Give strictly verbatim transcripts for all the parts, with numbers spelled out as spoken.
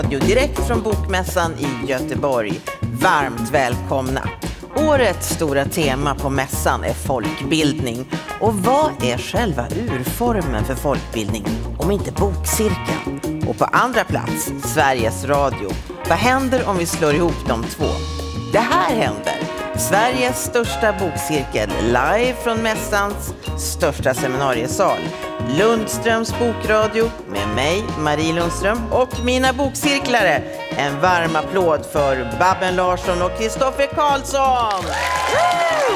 Direkt från Bokmässan i Göteborg. Varmt välkomna. Årets stora tema på mässan är folkbildning. Och vad är själva urformen för folkbildning om inte bokcirkeln? Och på andra plats, Sveriges Radio. Vad händer om vi slår ihop de två? Det här händer. Sveriges största bokcirkel live från mässans största seminariesal. Lundströms bokradio med mig, Marie Lundström, och mina bokcirklare. En varm applåd för Babben Larsson och Kristoffer Karlsson. Woo!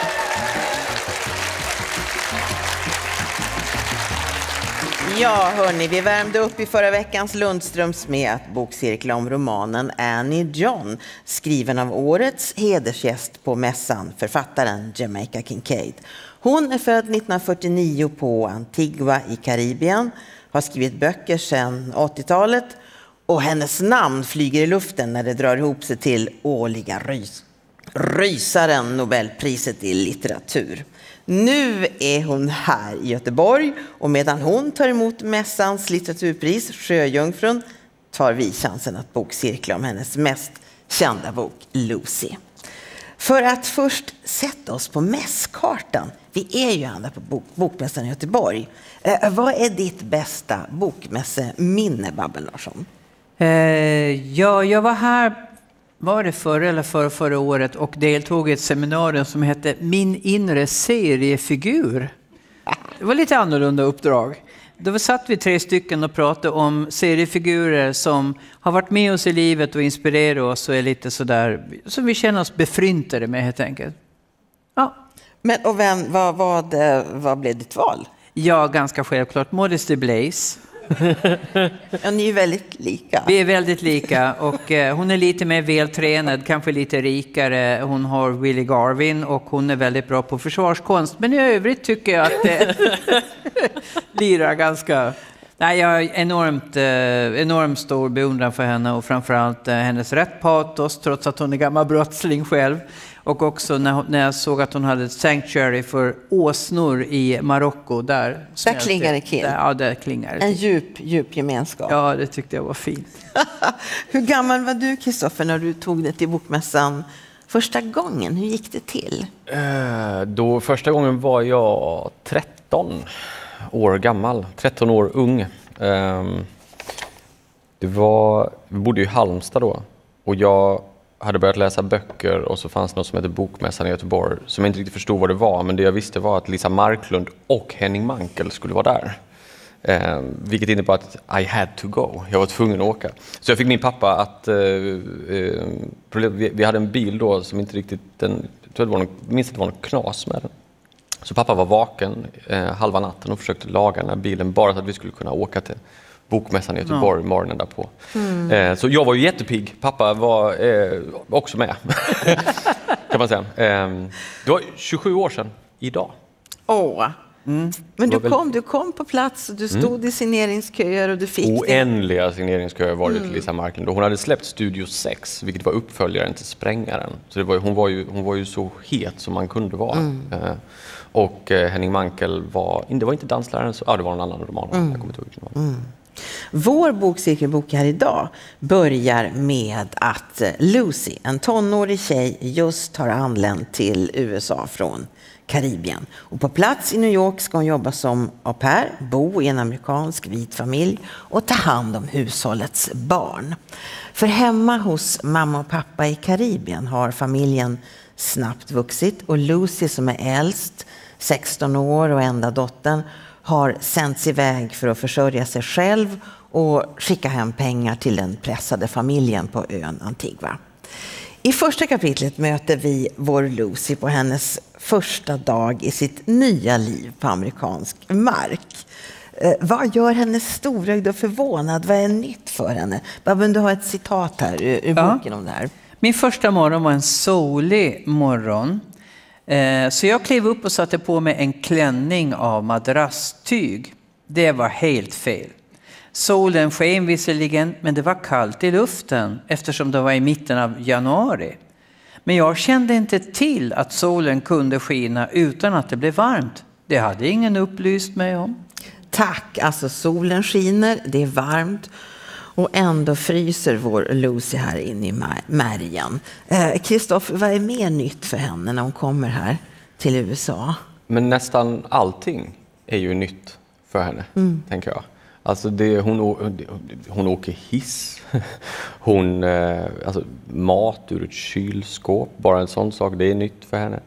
Ja, hörni, vi värmde upp i förra veckans Lundströms med att bokcirkla om romanen Annie John, skriven av årets hedersgäst på mässan, författaren Jamaica Kincaid. Hon är född nittonhundrafyrtionio på Antigua i Karibien, har skrivit böcker sedan åttiotalet och hennes namn flyger i luften när det drar ihop sig till årliga rys. Rysaren Nobelpriset i litteratur. Nu är hon här i Göteborg och medan hon tar emot mässans litteraturpris, Sjöjungfrun, tar vi chansen att bokcirkla om hennes mest kända bok, Lucy. För att först sätta oss på mässkartan, vi är ju andra på bok, Bokmässan i Göteborg. Eh, vad är ditt bästa bokmässeminne, Babben Larsson? Eh, ja, jag var här, var det förra eller förra, förra året och deltog i ett seminarium som hette Min inre seriefigur. Det var lite annorlunda uppdrag. Då satt vi tre stycken och pratade om seriefigurer som har varit med oss i livet och inspirerat oss och är lite sådär, som vi känner oss befryntade med helt enkelt. Ja. Men och vem, vad, vad, vad blev ditt val? Ja, ganska självklart. Modesty Blaise. Ja, ni är väldigt lika. Vi är väldigt lika och eh, hon är lite mer vältränad, kanske lite rikare. Hon har Willie Garvin och hon är väldigt bra på försvarskonst. Men i övrigt tycker jag att det lirar ganska... Nej, jag har enormt, eh, enormt stor beundran för henne och framförallt eh, hennes rätt patos trots att hon är gammal brottsling själv. Och också när, när jag såg att hon hade ett sanctuary för åsnor i Marocko. Där, där klingar det till. Där, ja, där klingar det. En djup, djup gemenskap. Ja, det tyckte jag var fint. Hur gammal var du, Kristoffer, när du tog det till Bokmässan första gången? Hur gick det till? Eh, då första gången var jag tretton år gammal. tretton år ung. Eh, det var, vi bodde i Halmstad då. Och jag hade börjat läsa böcker och så fanns något som heter Bokmässan i Göteborg som jag inte riktigt förstod vad det var, men det jag visste var att Lisa Marklund och Henning Mankell skulle vara där. Eh, vilket innebar att I had to go. Jag var tvungen att åka. Så jag fick min pappa att eh, eh, vi, vi hade en bil då som inte riktigt, den, jag tror det var någon, minst att det var någon knas med den. Så pappa var vaken eh, halva natten och försökte laga den här bilen bara så att vi skulle kunna åka till Bokmässan i Göteborg, ja. Morgonen därpå. Mm. Eh, så jag var ju jättepigg. Pappa var eh, också med. Kan man säga. Eh, det var tjugosju år sedan idag. Åh. Mm. Men du kom, du kom på plats och du stod mm. i signeringsköer och du fick oändliga det. signeringsköer var det mm. till Lisa Marklund. Hon hade släppt Studio sex, vilket var uppföljaren till Sprängaren. Så det var, hon, var ju, hon var ju så het som man kunde vara. Mm. Eh, och eh, Henning Mankell var, det var inte dansläraren, så, ah, det var en annan roman. Mm. Jag kommer inte ihåg. Mm. Vår bokcirkelbok här idag börjar med att Lucy, en tonårig tjej, just har anlänt till U S A från Karibien. Och på plats i New York ska hon jobba som au pair, bo i en amerikansk vit familj och ta hand om hushållets barn. För hemma hos mamma och pappa i Karibien har familjen snabbt vuxit och Lucy, som är äldst, sexton år och enda dottern, har sänts iväg för att försörja sig själv och skicka hem pengar till den pressade familjen på ön Antigua. I första kapitlet möter vi vår Lucy på hennes första dag i sitt nya liv på amerikansk mark. Eh, vad gör henne storögd och förvånad? Vad är nytt för henne? Babben, du har ett citat här ur, ur ja. boken om det här. Min första morgon var en solig morgon. Eh, så jag klev upp och satte på mig en klänning av madrasstyg. Det var helt fel. Solen sken visserligen, men det var kallt i luften eftersom det var i mitten av januari. Men jag kände inte till att solen kunde skina utan att det blev varmt. Det hade ingen upplyst mig om. Tack, alltså solen skiner, det är varmt. Och ändå fryser vår Lucy här inne i märgen. Kristoffer, eh, vad är mer nytt för henne när hon kommer här till U S A? Men nästan allting är ju nytt för henne, mm. tänker jag. Alltså det, hon, hon åker hiss, hon, alltså mat ur ett kylskåp, bara en sån sak, det är nytt för henne.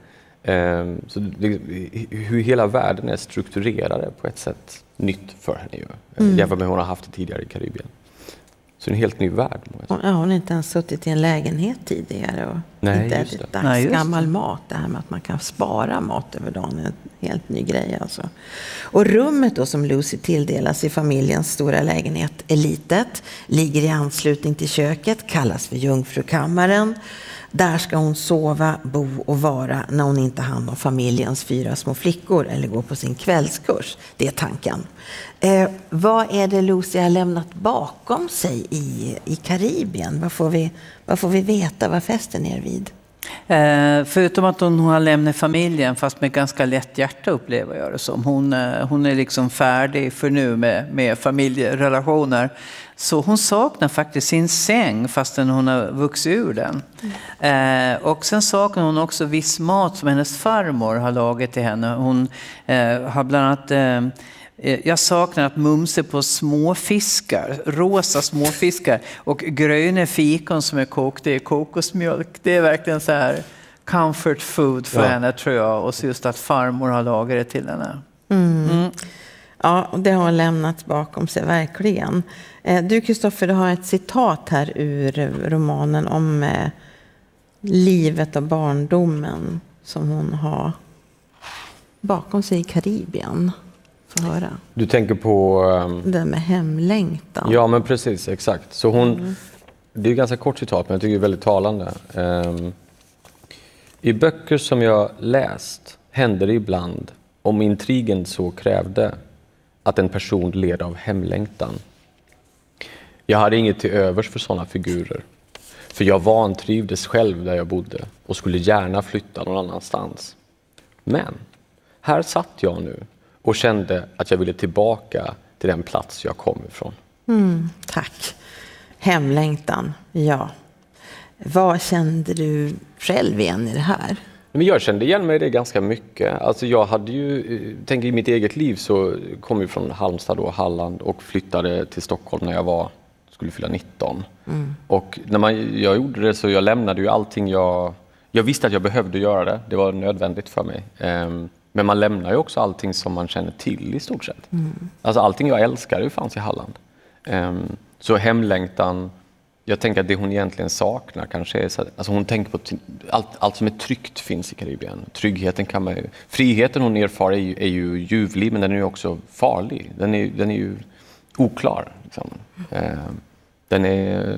Så det, hur hela världen är strukturerad på ett sätt nytt för henne ju, mm. jämfört med hur hon har haft det tidigare i Karibien. Så det är en helt ny värld. Ja, hon har inte ens suttit i en lägenhet tidigare och Nej, inte just ätit det. dagsgammal mat. Det här med att man kan spara mat över dagen är en helt ny grej alltså. Och rummet då som Lucy tilldelas i familjens stora lägenhet är litet, ligger i anslutning till köket, kallas för jungfrukammaren. Där ska hon sova, bo och vara när hon inte har hand om familjens fyra små flickor eller går på sin kvällskurs. Det är tanken. Eh, vad är det Lucy har lämnat bakom sig i, i Karibien? Vad får, vi, vad får vi veta vad festen är vid? Eh, förutom att hon har lämnat familjen, fast med ganska lätt hjärta upplever jag det som. Hon, eh, hon är liksom färdig för nu med, med familjerelationer. Så hon saknar faktiskt sin säng fastän hon har vuxit ur den. Mm. Eh, och sen saknar hon också viss mat som hennes farmor har lagat till henne. Hon eh, har bland annat... Eh, Jag saknar att mumse på småfiskar, rosa småfiskar och gröna fikon som är kokta i kokosmjölk. Det är verkligen så här comfort food för ja. henne, tror jag. Och så just att farmor har lagat det till henne. Mm. Mm. Ja, det har hon lämnat bakom sig, verkligen. Du, Kristoffer, du har ett citat här ur romanen om eh, livet och barndomen som hon har bakom sig i Karibien. Höra. Du tänker på... Um, det med hemlängtan. Ja, men precis, exakt. Så hon, mm. det är ju ganska kort citat, men jag tycker det är väldigt talande. Um, I böcker som jag läst hände det ibland, om intrigen så krävde, att en person led av hemlängtan. Jag hade inget till övers för sådana figurer. För jag vantrivdes själv där jag bodde och skulle gärna flytta någon annanstans. Men här satt jag nu och kände att jag ville tillbaka till den plats jag kom ifrån. Mm, tack. Hemlängtan, ja. Vad kände du själv igen i det här? Men jag kände igen mig det ganska mycket. Alltså jag hade ju, tänk i mitt eget liv så kom jag från Halmstad och Halland och flyttade till Stockholm när jag var, skulle fylla nitton. Mm. Och när man, jag gjorde det så jag lämnade ju allting jag, jag visste att jag behövde göra det. Det var nödvändigt för mig. Um, Men man lämnar ju också allting som man känner till i stort sett. Mm. Alltså allting jag älskar det fanns i Halland. Um, så hemlängtan, jag tänker att det hon egentligen saknar kanske är så att, alltså hon tänker på t- allt, allt som är tryggt finns i Karibien. Tryggheten kan man ju, friheten hon erfar är ju, är ju ljuvlig, men den är ju också farlig. Den är, den är ju oklar. Liksom. Um, den är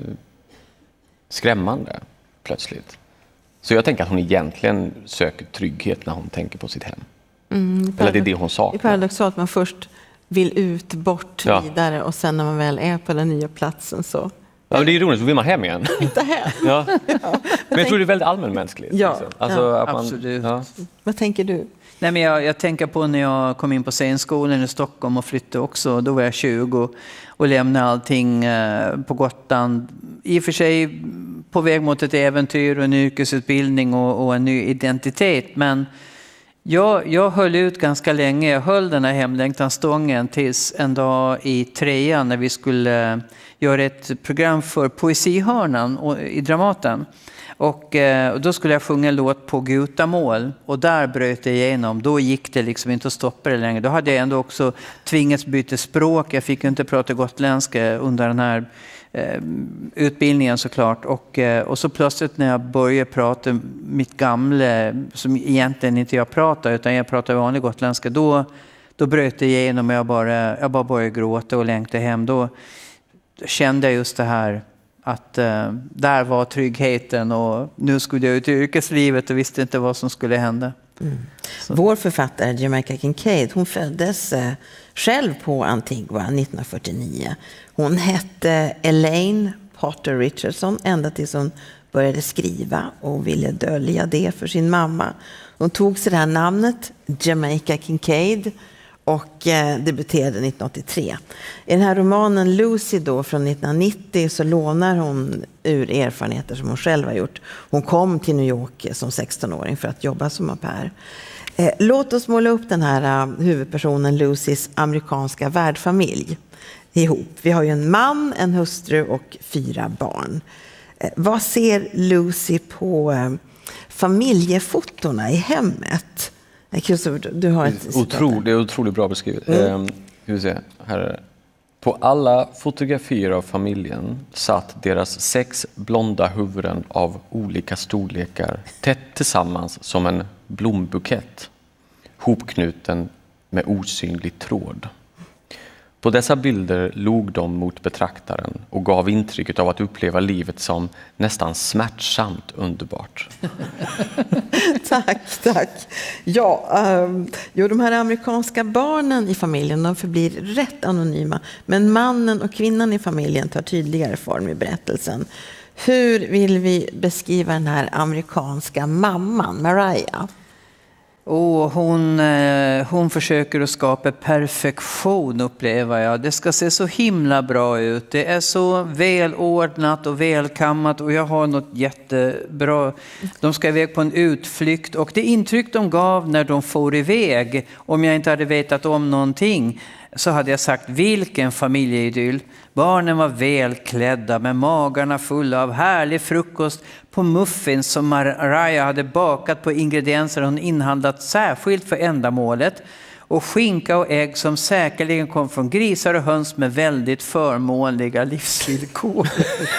skrämmande plötsligt. Så jag tänker att hon egentligen söker trygghet när hon tänker på sitt hem. Mm, Eller det är det hon saknar. Det är paradoxalt att man först vill ut, bort, ja. vidare och sen när man väl är på den nya platsen så... Ja, men det är ironiskt, så vill man hem igen. Inte hem. Ja. Ja. Men jag tror det är väldigt allmänmänskligt. Ja, liksom. Alltså, ja. Att man, absolut. Ja. Vad tänker du? Nej, men jag, jag tänker på när jag kom in på scenskolan i Stockholm och flyttade också. Då var jag tjugo och lämnade allting eh, på Gotland. I och för sig på väg mot ett äventyr och en yrkesutbildning och, och en ny identitet. Men jag, jag höll ut ganska länge. Jag höll den här hemlängtanstången tills en dag i trean när vi skulle göra ett program för Poesihörnan och, i Dramaten. Och, eh, och då skulle jag sjunga en låt på Gutamål och där bröt jag igenom. Då gick det liksom inte att stoppa det längre. Då hade jag ändå också tvingats byta språk. Jag fick inte prata gotländska under den här eh, utbildningen såklart. Och, eh, och så plötsligt när jag började prata mitt gamla, som egentligen inte jag pratar utan jag pratar vanlig gotländska, då, då bröt det igenom och jag bara, jag bara började gråta och längtade hem. Då kände jag just det här. Att eh, där var tryggheten och nu skulle jag ut i yrkeslivet och visste inte vad som skulle hända. Mm. Vår författare Jamaica Kincaid, hon föddes eh, själv på Antigua nittonhundrafyrtionio. Hon hette Elaine Potter Richardson ända tills hon började skriva och ville dölja det för sin mamma. Hon tog sig det här namnet, Jamaica Kincaid, och eh, debuterade nittonhundraåttiotre. I den här romanen Lucy då från nittonhundranittio så lånar hon ur erfarenheter som hon själv har gjort. Hon kom till New York som sexton-åring för att jobba som au pair. Eh, låt oss måla upp den här uh, huvudpersonen Lucys amerikanska värdfamilj ihop. Vi har ju en man, en hustru och fyra barn. Eh, vad ser Lucy på eh, familjefotorna i hemmet? Christopher, du har ett Otro, det är otroligt bra beskrivet. Mm. Eh, vi se, här är det. På alla fotografier av familjen satt deras sex blonda huvuden av olika storlekar tätt tillsammans som en blombukett, hopknuten med osynlig tråd. På dessa bilder log de mot betraktaren och gav intrycket av att uppleva livet som nästan smärtsamt underbart. Tack, tack. Ja, um, jo, de här amerikanska barnen i familjen, de förblir rätt anonyma. Men mannen och kvinnan i familjen tar tydligare form i berättelsen. Hur vill vi beskriva den här amerikanska mamman, Mariah? Och hon, hon försöker att skapa perfektion, upplever jag. Det ska se så himla bra ut. Det är så välordnat och välkammat och jag har något jättebra. De ska iväg på en utflykt och det intryck de gav när de får iväg, om jag inte hade vetat om någonting, så hade jag sagt vilken familjeidyll. Barnen var välklädda med magarna fulla av härlig frukost på muffins som Mariah hade bakat på ingredienser hon inhandlat särskilt för ändamålet. Och skinka och ägg som säkerligen kom från grisar och höns med väldigt förmånliga livsvillkor.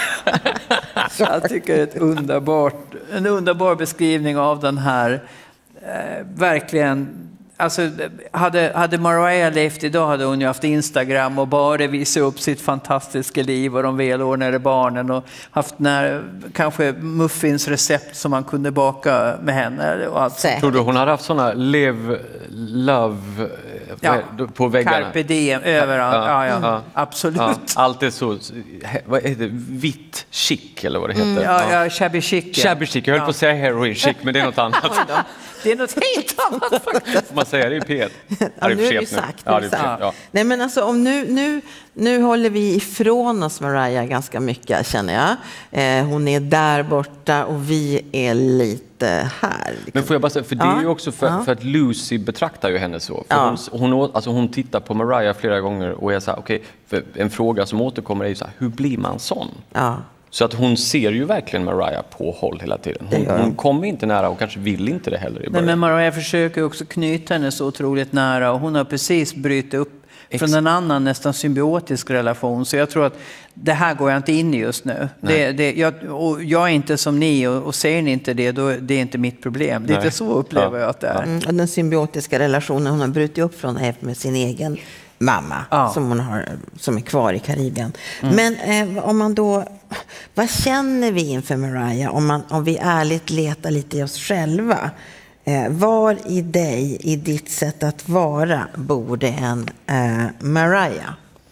Jag tycker det är ett underbart, en underbar beskrivning av den här eh, verkligen. Alltså, hade, hade Mariah levt idag hade hon ju haft Instagram och bara visat upp sitt fantastiska liv och de välordnade barnen och haft när, kanske muffinsrecept som man kunde baka med henne. Och allt. Tror du hon hade haft sådana live, love ja, på väggarna? Carpe diem, överallt. Ja, ja, ja, ja. absolut. Ja, allt är så, vad heter det? Vitt chic eller vad det heter? Mm, ja, ja, shabby chic. Ja. Shabby chic, jag höll ja. på att säga heroin chic, men det är något annat. Det är något helt annat faktiskt. Man säger det i P ett. Ja, nu är det sagt. Ja, det är sagt. Ja. Nej, men alltså, om nu, nu, nu håller vi ifrån oss Mariah ganska mycket, känner jag. Eh, hon är där borta och vi är lite här. Liksom. Men får jag bara säga, för det är ju också för, ja. för att Lucy betraktar ju henne så. För ja. hon, hon, alltså hon tittar på Mariah flera gånger och är så här, okej, okay, en fråga som återkommer är ju så här, hur blir man sån? Ja. Så att hon ser ju verkligen Mariah på håll hela tiden. Hon, hon kommer inte nära och kanske vill inte det heller i början. Men Mariah försöker också knyta henne så otroligt nära och hon har precis brytt upp Ex- från en annan nästan symbiotisk relation. Så jag tror att det här går jag inte in i just nu. Det, det, jag, och jag är inte som ni och, och ser ni inte det, då det är inte mitt problem. Det är inte så upplever ja. jag att det är. Mm, och den symbiotiska relationen hon har brutit upp från är med sin egen mamma ja. som hon har, som är kvar i Karibien. Mm. Men eh, om man då, vad känner vi inför Mariah om, man, om vi ärligt letar lite i oss själva? Eh, var i dig, i ditt sätt att vara, borde en eh, Mariah?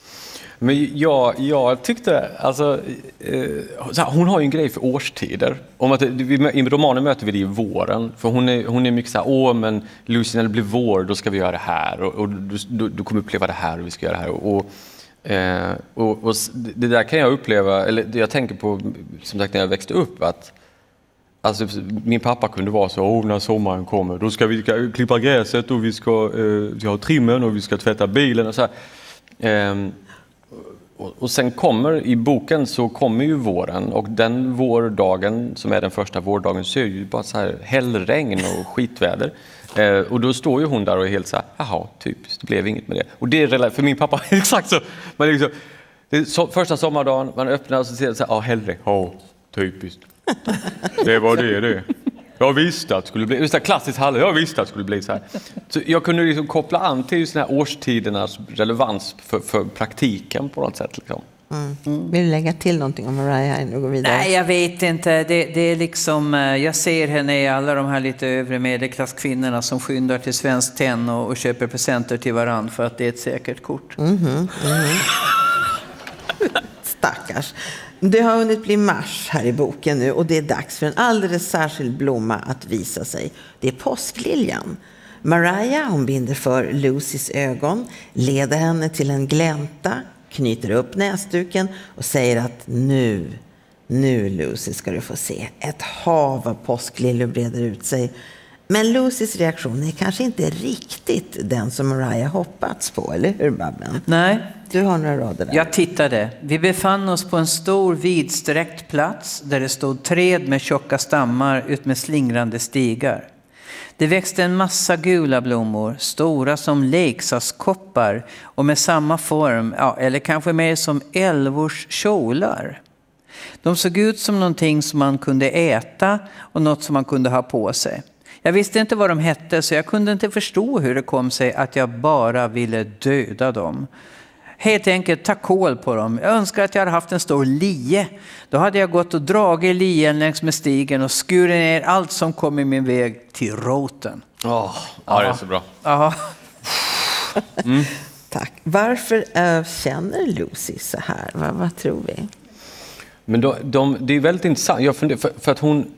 Men jag, jag tyckte, alltså, eh, hon har ju en grej för årstider. Om att, vi, i romanen möter vi det i våren. För hon är, hon är mycket så här, åh men Lucy, när det blir vår, då ska vi göra det här. Och, och du, du kommer uppleva det här och vi ska göra det här. Och, eh, och, och det där kan jag uppleva, eller det jag tänker på, som sagt när jag växte upp, att alltså, min pappa kunde vara så, åh när sommaren kommer, då ska vi klippa gräset och vi ska, eh, vi ha trimmen och vi ska tvätta bilen och så här. Eh, Och sen kommer, i boken så kommer ju våren och den vårdagen som är den första vårdagen så är det ju bara så här hällregn och skitväder. Eh, och då står ju hon där och är helt så här, jaha, typiskt, det blev inget med det. Och det är för min pappa exakt så. Man liksom, det är så, första sommardagen, man öppnar och så ser det så här, ja hällregn, ja, typiskt. Det var det det. Jag visste att det skulle bli, just det klassiskt halv, jag visste att det skulle bli så här. Så jag kunde liksom koppla an till just den här årstidernas relevans för, för praktiken på något sätt. Liksom. Mm. Mm. Vill du lägga till någonting om Mariah innan vi går vidare? Nej, jag vet inte. Det, det är liksom, jag ser henne i alla de här lite övre medelklasskvinnorna som skyndar till Svensk Tenn och, och köper presenter till varann för att det är ett säkert kort. Mm-hmm. Mm-hmm. Stackars. Det har hunnit bli mars här i boken nu och det är dags för en alldeles särskild blomma att visa sig. Det är påskliljan. Mariah, hon binder för Lucys ögon, leder henne till en glänta, knyter upp näsduken och säger att nu, nu Lucy ska du få se. Ett hav av påskliljor breder ut sig. Men Lucys reaktion är kanske inte riktigt den som Mariah hoppats på, eller hur Babben? Nej. Du har några rader där. Jag tittade. Vi befann oss på en stor vidsträckt plats där det stod träd med tjocka stammar ut med slingrande stigar. Det växte en massa gula blommor, stora som leksakskoppar och med samma form, ja, eller kanske mer som älvors kjolar. De såg ut som någonting som man kunde äta och något som man kunde ha på sig. Jag visste inte vad de hette, så jag kunde inte förstå hur det kom sig att jag bara ville döda dem. Helt enkelt ta kål på dem. Jag önskar att jag hade haft en stor lie. Då hade jag gått och dragit lien längs med stigen och skurit ner allt som kom i min väg till roten. Oh, ja, det är så bra. Ja. Mm. Tack. Varför äh, känner Lucy så här? Vad, vad tror vi? Men då, de, det är väldigt intressant. Jag funderar, för, för att hon...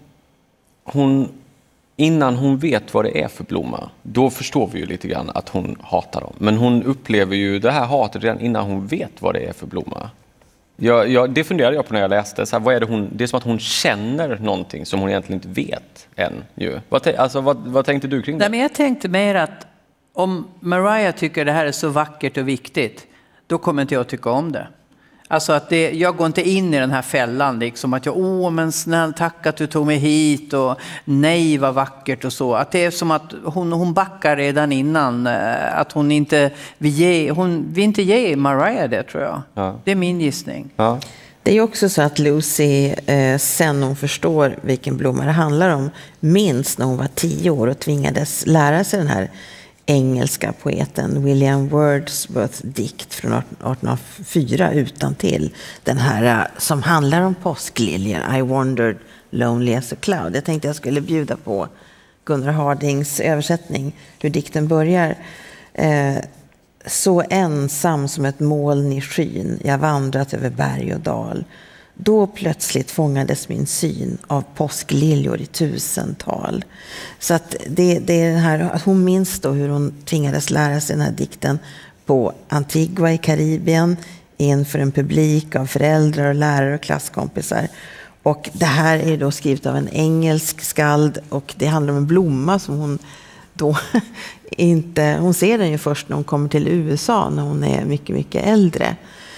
hon Innan hon vet vad det är för blomma, då förstår vi ju lite grann att hon hatar dem. Men hon upplever ju det här hatet redan innan hon vet vad det är för blomma. Jag, jag, det funderade jag på när jag läste. Så här, vad är det, hon, det är som att hon känner någonting som hon egentligen inte vet än. Ju. Vad, alltså, vad, vad tänkte du kring det? Nej, men jag tänkte mer att om Mariah tycker det här är så vackert och viktigt, då kommer inte jag tycka om det. Alltså att det, jag går inte in i den här fällan liksom att jag, åh men snäll tack att du tog mig hit och nej vad vackert och så. Att det är som att hon, hon backar redan innan, att hon inte vill ge, hon vill inte ge Mariah det, tror jag. Ja. Det är min gissning. Ja. Det är också så att Lucy, eh, sen hon förstår vilken blomma det handlar om, minns när hon var tio år och tvingades lära sig den här engelska poeten William Wordsworths dikt från arton noll fyra utan till den här som handlar om påskliljor, I wandered lonely as a cloud. Jag tänkte jag skulle bjuda på Gunnar Hardings översättning, hur dikten börjar. Eh, så ensam som ett moln i skyn, jag vandrat över berg och dal. Då plötsligt fångades min syn av påskliljor i tusental. Så att det, det är den här, att hon minns då hur hon tvingades lära sig den här dikten på Antigua i Karibien inför en publik av föräldrar och lärare och klasskompisar. Och det här är då skrivet av en engelsk skald och det handlar om en blomma som hon då inte, hon ser den ju först när hon kommer till U S A när hon är mycket, mycket äldre.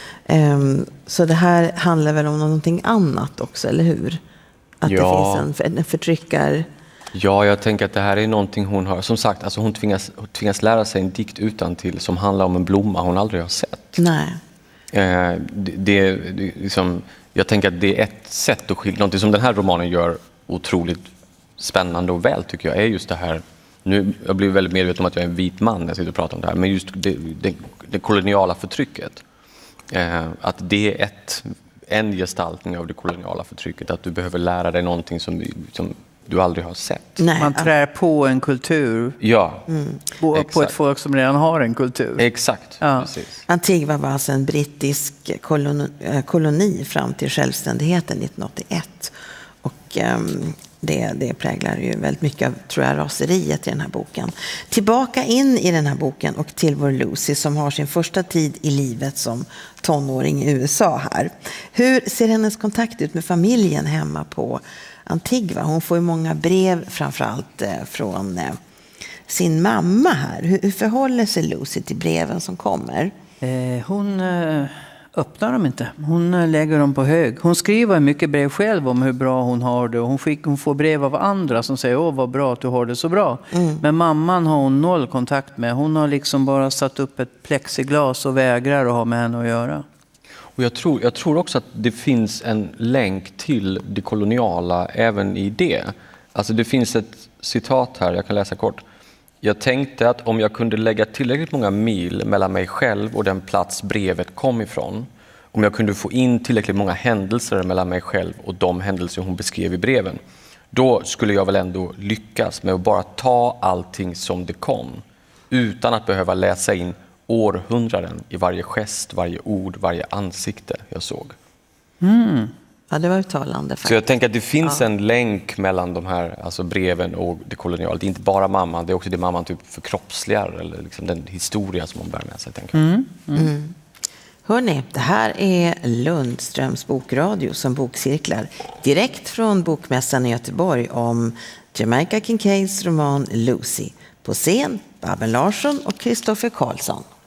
Um, så det här handlar väl om någonting annat också, eller hur? Att ja. det finns en, en förtryckar... Ja, jag tänker att det här är någonting hon har... Som sagt, alltså hon, tvingas, hon tvingas lära sig en dikt utantill som handlar om en blomma hon aldrig har sett. Nej. Eh, det, det, det, liksom, jag tänker att det är ett sätt att skilja... Någonting som den här romanen gör otroligt spännande och väl, tycker jag, är just det här... Nu, jag blir väldigt medveten om att jag är en vit man när jag sitter och pratar om det här, men just det, det, det koloniala förtrycket. Eh, att det är ett, en gestaltning av det koloniala förtrycket, att du behöver lära dig någonting som, som du aldrig har sett. Nej. Man trär på en kultur. Ja, mm. på, på ett folk som redan har en kultur. Exakt, ja. Precis. Antigua var alltså en brittisk koloni, koloni fram till självständigheten nittonhundraåttioett. Och um, det, det präglar ju väldigt mycket av, tror jag, raseriet i den här boken. Tillbaka in i den här boken och till vår Lucy som har sin första tid i livet som tonåring i U S A här. Hur ser hennes kontakt ut med familjen hemma på Antigua? Hon får ju många brev, framförallt eh, från eh, sin mamma här. Hur, hur förhåller sig Lucy till breven som kommer? Eh, hon... Eh... öppnar dem inte. Hon lägger dem på hög. Hon skriver mycket brev själv om hur bra hon har det. Och hon, skick, hon får brev av andra som säger, åh vad bra att du har det så bra. Mm. Men mamman har hon noll kontakt med. Hon har liksom bara satt upp ett plexiglas och vägrar att ha med henne att göra. Och jag tror, jag tror också att det finns en länk till det koloniala även i det. Alltså det finns ett citat här, jag kan läsa kort. Jag tänkte att om jag kunde lägga tillräckligt många mil mellan mig själv och den plats brevet kom ifrån, om jag kunde få in tillräckligt många händelser mellan mig själv och de händelser hon beskrev i breven, då skulle jag väl ändå lyckas med att bara ta allting som det kom, utan att behöva läsa in århundraden i varje gest, varje ord, varje ansikte jag såg. Mm. Ja, det var uttalande faktiskt. Så jag tänker att det finns Ja. en länk mellan de här alltså breven och det koloniala. Det är inte bara mamman, det är också det mamman typ förkroppsligar eller liksom den historia som hon bär med sig. Tänker jag. Mm. Mm. Mm. Hörrni, det här är Lundströms bokradio som bokcirklar direkt från Bokmässan i Göteborg om Jamaica Kincaids roman Lucy. På scen Babben Larsson och Kristoffer Karlsson.